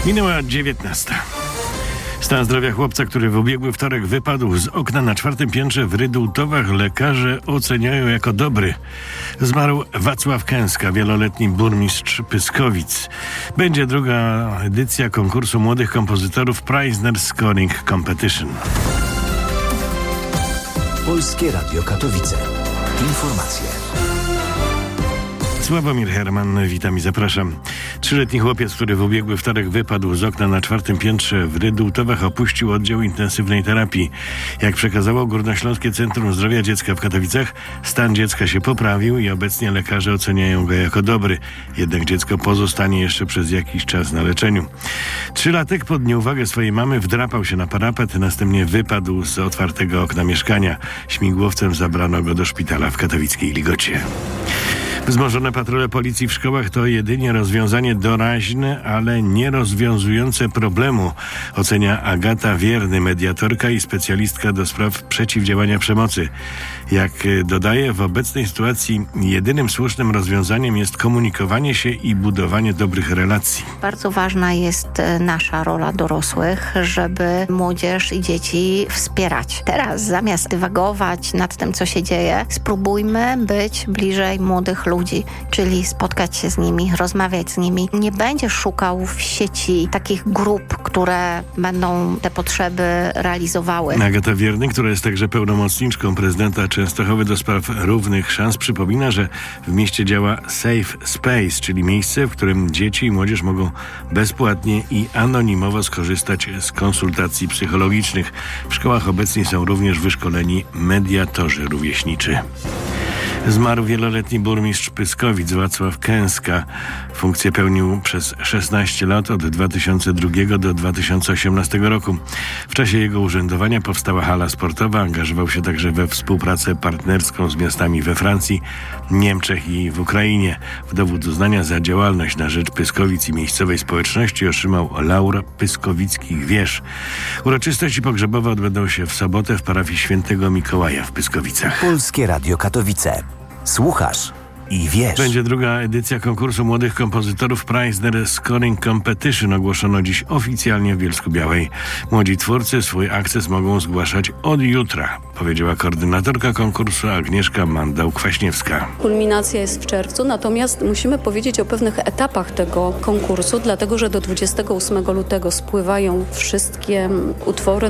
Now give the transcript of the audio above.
Minęła 19. Stan zdrowia chłopca, który w ubiegły wtorek wypadł z okna na 4. piętrze w Rydultowach, lekarze oceniają jako dobry. Zmarł Wacław Kęska, wieloletni burmistrz Pyskowic. Będzie druga edycja konkursu młodych kompozytorów Preisner Scoring Competition. Polskie Radio Katowice. Informacje. Sławomir Herman, witam i zapraszam. 3-letni chłopiec, który w ubiegły wtorek wypadł z okna na 4. piętrze w Rydultowach, opuścił oddział intensywnej terapii. Jak przekazało Górnośląskie Centrum Zdrowia Dziecka w Katowicach, stan dziecka się poprawił i obecnie lekarze oceniają go jako dobry. Jednak dziecko pozostanie jeszcze przez jakiś czas na leczeniu. 3-latek pod nieuwagę swojej mamy wdrapał się na parapet, następnie wypadł z otwartego okna mieszkania. Śmigłowcem zabrano go do szpitala w katowickiej Ligocie. Wzmożone patrole policji w szkołach to jedynie rozwiązanie doraźne, ale nie rozwiązujące problemu, ocenia Agata Wierny, mediatorka i specjalistka do spraw przeciwdziałania przemocy. Jak dodaje, w obecnej sytuacji jedynym słusznym rozwiązaniem jest komunikowanie się i budowanie dobrych relacji. Bardzo ważna jest nasza rola dorosłych, żeby młodzież i dzieci wspierać. Teraz zamiast dywagować nad tym, co się dzieje, spróbujmy być bliżej młodych ludzi, czyli spotkać się z nimi, rozmawiać z nimi. Nie będziesz szukał w sieci takich grup, które będą te potrzeby realizowały. Agata Wierny, która jest także pełnomocniczką prezydenta Częstochowy do spraw równych szans, przypomina, że w mieście działa Safe Space, czyli miejsce, w którym dzieci i młodzież mogą bezpłatnie i anonimowo skorzystać z konsultacji psychologicznych. W szkołach obecnie są również wyszkoleni mediatorzy rówieśniczy. Zmarł wieloletni burmistrz Pyskowic Wacław Kęska. Funkcję pełnił przez 16 lat od 2002 do 2018 roku. W czasie jego urzędowania powstała hala sportowa. Angażował się także we współpracę partnerską z miastami we Francji, Niemczech i w Ukrainie. W dowód uznania za działalność na rzecz Pyskowic i miejscowej społeczności otrzymał laur pyskowickich wież. Uroczystości pogrzebowe odbędą się w sobotę w parafii Świętego Mikołaja w Pyskowicach. Polskie Radio Katowice. Słuchasz i wiesz. Będzie druga edycja konkursu młodych kompozytorów Preisner Scoring Competition. Ogłoszono dziś oficjalnie w Bielsku-Białej. Młodzi twórcy swój akces mogą zgłaszać od jutra, powiedziała koordynatorka konkursu Agnieszka Mandał-Kwaśniewska. Kulminacja jest w czerwcu, natomiast musimy powiedzieć o pewnych etapach tego konkursu, dlatego że do 28 lutego spływają wszystkie utwory.